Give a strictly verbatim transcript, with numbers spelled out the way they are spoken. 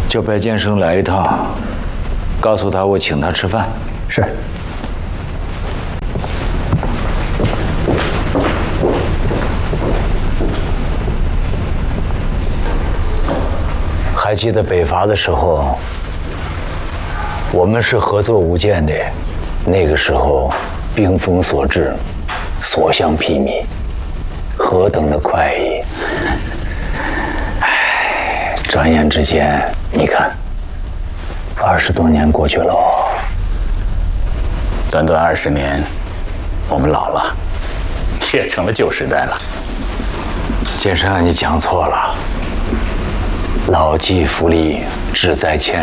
叫白建生来一趟，告诉他我请他吃饭。 是。 还记得北伐的时候，我们是合作无间的，那个时候兵锋所至，所向披靡，何等的快意！唉，转眼之间，你看，二十多年过去了。 短短二十年，我们老了，也成了旧时代了。 建生，你讲错了。老骥伏枥，志在千